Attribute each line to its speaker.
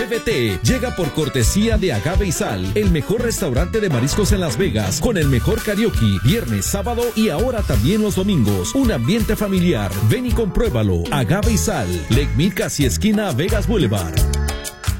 Speaker 1: PVT llega por cortesía de Agave y Sal, el mejor restaurante de mariscos en Las Vegas, con el mejor karaoke, viernes, sábado y ahora también los domingos. Un ambiente familiar. Ven y compruébalo. Agave y Sal, Lake Mead, casi esquina Vegas Boulevard.